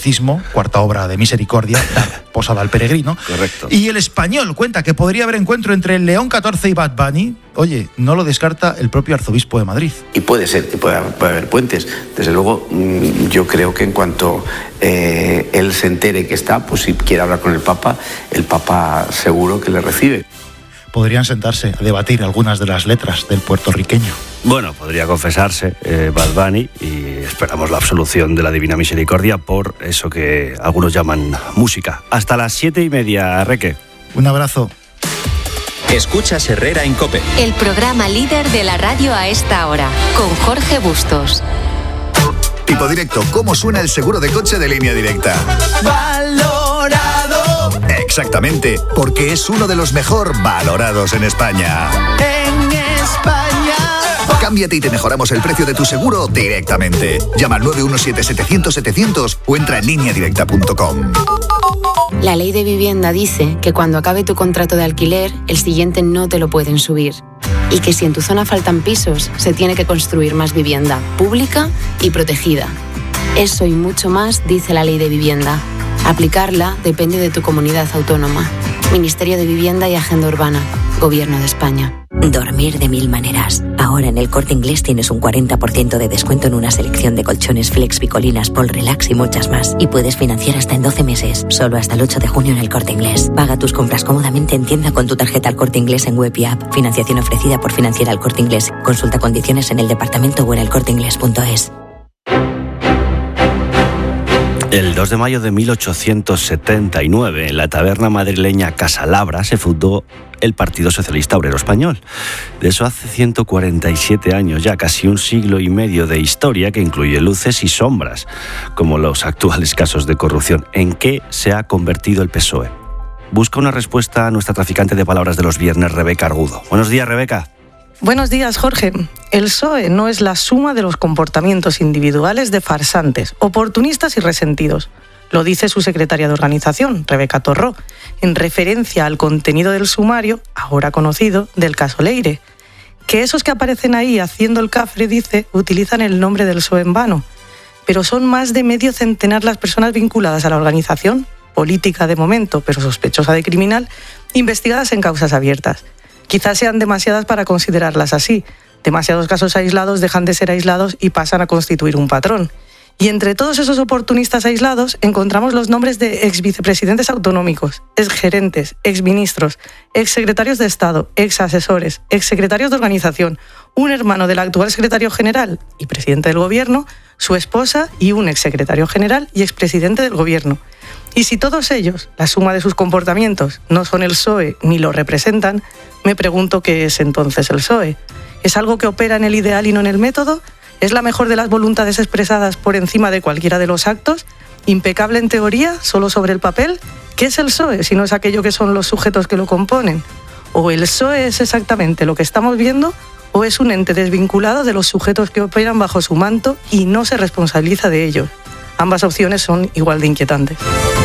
Catecismo, cuarta obra de Misericordia, dar posada al peregrino. Correcto. Y El Español cuenta que podría haber encuentro entre el León XIV y Bad Bunny. Oye, no lo descarta el propio arzobispo de Madrid. Y puede ser, puede haber puentes. Desde luego, yo creo que en cuanto él se entere que está, pues si quiere hablar con el Papa seguro que le recibe. Podrían sentarse a debatir algunas de las letras del puertorriqueño. Bueno, podría confesarse Bad Bunny y esperamos la absolución de la Divina Misericordia por eso que algunos llaman música. Hasta las 7:30, Reque. Un abrazo. Escuchas Herrera en COPE. El programa líder de la radio a esta hora, con Jorge Bustos. Tipo Directo, ¿cómo suena el seguro de coche de Línea Directa? Valorado. Exactamente, porque es uno de los mejor valorados en España. En España. Cámbiate y te mejoramos el precio de tu seguro directamente. Llama al 917-700-700 o entra en lineadirecta.com. La ley de vivienda dice que cuando acabe tu contrato de alquiler, el siguiente no te lo pueden subir. Y que si en tu zona faltan pisos, se tiene que construir más vivienda pública y protegida. Eso y mucho más dice la ley de vivienda. Aplicarla depende de tu comunidad autónoma. Ministerio de Vivienda y Agenda Urbana. Gobierno de España. Dormir de mil maneras. Ahora en El Corte Inglés tienes un 40% de descuento en una selección de colchones Flex, Picolinas, Pol Relax y muchas más. Y puedes financiar hasta en 12 meses. Solo hasta el 8 de junio en El Corte Inglés. Paga tus compras cómodamente en tienda con tu tarjeta El Corte Inglés en web y app. Financiación ofrecida por Financiera El Corte Inglés. Consulta condiciones en el departamento o en elcorteinglés.es. El 2 de mayo de 1879, en la taberna madrileña Casalabra, se fundó el Partido Socialista Obrero Español. De eso hace 147 años ya, casi un siglo y medio de historia que incluye luces y sombras, como los actuales casos de corrupción. ¿En qué se ha convertido el PSOE? Busca una respuesta a nuestra traficante de palabras de los viernes, Rebeca Argudo. Buenos días, Rebeca. Buenos días, Jorge. El PSOE no es la suma de los comportamientos individuales de farsantes, oportunistas y resentidos. Lo dice su secretaria de organización, Rebeca Torró, en referencia al contenido del sumario, ahora conocido, del caso Leire. Que esos que aparecen ahí haciendo el cafre, dice, utilizan el nombre del PSOE en vano. Pero son más de medio centenar las personas vinculadas a la organización, política de momento, pero sospechosa de criminal, investigadas en causas abiertas. Quizás sean demasiadas para considerarlas así. Demasiados casos aislados dejan de ser aislados y pasan a constituir un patrón. Y entre todos esos oportunistas aislados encontramos los nombres de exvicepresidentes autonómicos, exgerentes, exministros, exsecretarios de Estado, exasesores, exsecretarios de organización, un hermano del actual secretario general y presidente del gobierno, su esposa y un exsecretario general y expresidente del gobierno. Y si todos ellos, la suma de sus comportamientos, no son el PSOE ni lo representan, me pregunto qué es entonces el PSOE. ¿Es algo que opera en el ideal y no en el método? ¿Es la mejor de las voluntades expresadas por encima de cualquiera de los actos? ¿Impecable en teoría, solo sobre el papel? ¿Qué es el PSOE si no es aquello que son los sujetos que lo componen? ¿O el PSOE es exactamente lo que estamos viendo o es un ente desvinculado de los sujetos que operan bajo su manto y no se responsabiliza de ellos? Ambas opciones son igual de inquietantes.